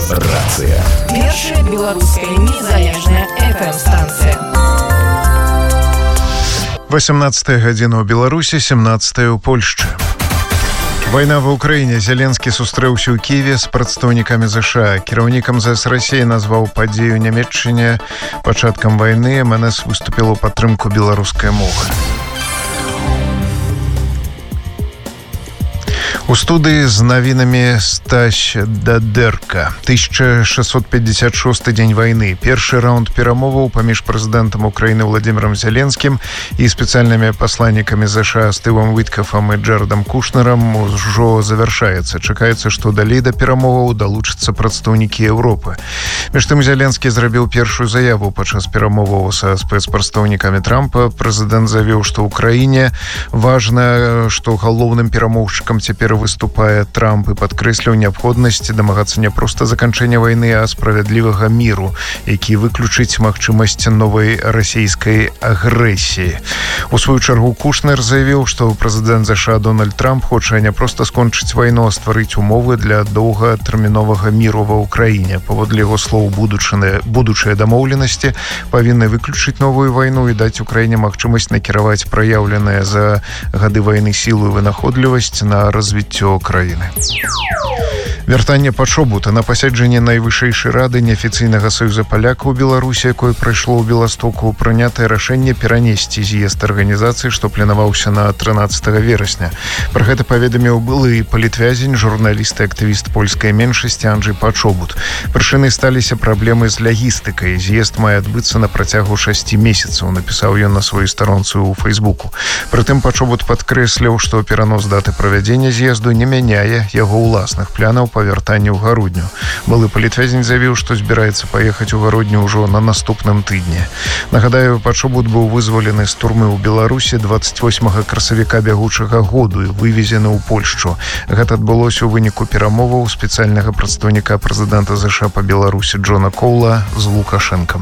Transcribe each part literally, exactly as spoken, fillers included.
Радыё-рацыя. Першая беларуская незалежная эф эм-станцыя. восемнадцатая гадзіна ў Беларусі, сямнадцатая ў Польшчы. Вайна ва ўкраіне. Зеленскі сустрэўся ў Кіеве з прадстаўнікамі ЗША. Кіраўнікам ЗС Расіі назваў падзею Нямецчыне пачаткам вайны. эм эн эс выступіла ў падтрымку беларускай мовы. У студыі з навінамі Стась Дадэрка. тысяча шэсцьсот пятьдесят шосты дзень вайны. Першы раунд перамоваў паміж прэзідэнтам Украіны Владзімірам Зеленскім і спецыяльнымі пасланнікамі ЗША Стывам Уіткафам і Джарэдам Кушнерам ужо завяршаецца. Чакаецца, што далей да перамоваў далучацца прадстаўнікі Еўропы. Між тым Зеленскі зрабіў першую заяву падчас перамоваў са спецпрадстаўнікамі Трампа. Прэзідэнт заявіў, што ўкраіне важна, што галоўным перамоўшчыкам цяпер выступае Трамп і падкрэсліў неабходнасць дамагацца не проста заканчэння вайны, а справядлівага міру, які выключыць магчымасць новай расійскай агрэсіі. У сваю чаргу Кушнер заявіў, што прэзідэнт ЗША Дональд Трамп хоча не проста скончыць вайну, а стварыць умовы для доўгатэрміновага міру ва ўкраіне. Паводле яго слоў, будучыя дамоўленасці павінны выключыць новую вайну і даць Украіне магчымасць накіраваць праяўленыя за гады вайны сілу і вынаходлівасць на развіццё краіны. Вяртанне пачобута. На пасяджэнні найвышэйшай рады неафіцыйнага саюза палякаў у Беларусі, якое прайшло ў Беластоку, прынятае рашэнне перанесці з'езд арганізацыі, што планаваўся на трынаццатага верасня. Пра гэта паведаміў былы палітвязень, журналіст і актывіст польскай меншасці Анджэй Пачобут. Прычынай сталіся праблемы з лагістыкай. З'езд мае адбыцца на працягу шасці месяцаў, напісаў ён на сваёй старонцы ў Фейсбуку. Прытым Пачобут падкрэсліў, што перанос даты правядзення з'езду не мяняе яго ўласных планаў па вяртанні ў гародню. Былы палітвязень заявіў, што збіраецца паехаць у гародню ўжо на наступным тыдні. Нагадаю, Пачобут быў вызвалены з турмы ў Беларусі дваццаць восьмага красавіка бягучага году і вывезены ў Польшчу. Гэта адбылося ў выніку перамоваў спецыяльнага прадстаўніка прэзідэнта ЗША па Беларусі Джона Коула з Лукашэнкам.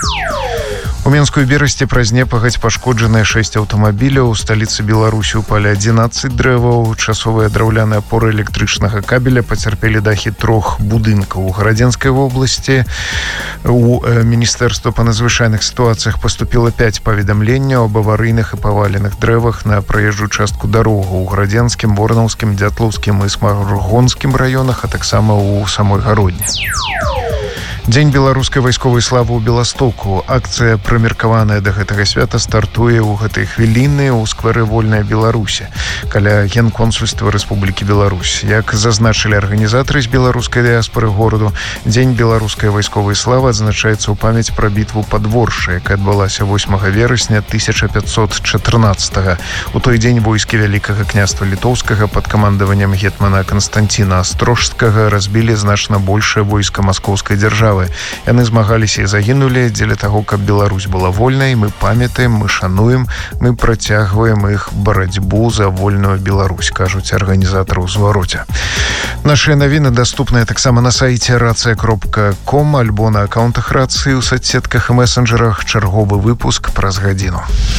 У Менскую берасці праз непагадзь пашкоджаныя шэсць аўтамабіляў. У сталіцы Беларусі ўпалі адзінаццаць дрэваў. Часовыя драўляныя апоры электрычнага кабеля пацярпелі дахі трох будынкаў. У Гарадзенскай вобласці у Міністэрства па надзвычайных сітуацыях паступіла пяць паведамленняў аб аварыйных і паваленых дрэвах на праезжую частку дарогу ў Гарадзенскім, Ворнаўскім, Дзятлаўскім і Смаргонскім раёнах, а таксама ў самой Гародні. Дзень беларускай вайсковай славы ў Беластоку. Акцыя, прымеркаваная да гэтага свята, стартуе ў гэтай хвіліны ў скверы Вольная Беларусі каля генконсульства Рэспублікі Беларусь. Як зазначылі арганізатары з беларускай дыяспоры гораду, дзень беларускай вайсковай славы адзначаецца ў памяць пра бітву пад Воршай, якая адбылася восьмага верасня тысяча пятьсот чатырнаццатага. У той дзень войскі Вялікага княства Літоўскага пад камандаваннем гетмана Канстанціна Астрожскага разбілі значна большае войска маскоўскай дзяржавы. Яны змагаліся і загінулі дзеля таго, каб Беларусь была вольнай. Мы памятаем, мы шануем, мы працягваем іх барацьбу за вольную Беларусь, кажуць арганізатары ў звароце. Нашыя навіны даступныя таксама на сайце рацыя кропка ком альбо на аккаунтах рацыі ў соцсетках і месенджерах. Чарговы выпуск праз гадзіну.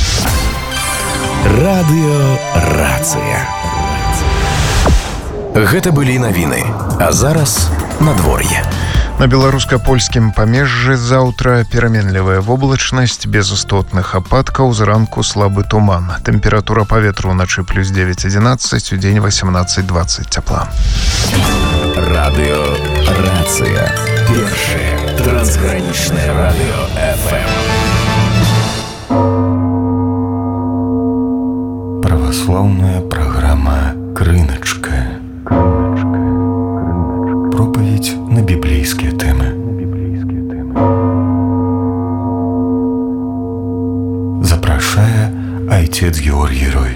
Радыё-рацыя. Гэта былі навіны. А зараз надвор'е. На беларуска-польскім памежжы заўтра пераменлівая воблачнасць, без істотных ападкаў, зранку слабы туман. Тэмпература паветра ўначы плюс дзевяць адзінаццаць, у дзень восемнадцать двадцать цяпла. Радыё-рацыя. Першае трансгранічнае радыё эф эм. Праваслаўная праграма «Крыначка». Проповедь на библейские темы. Запрашая отец Георгий Рой.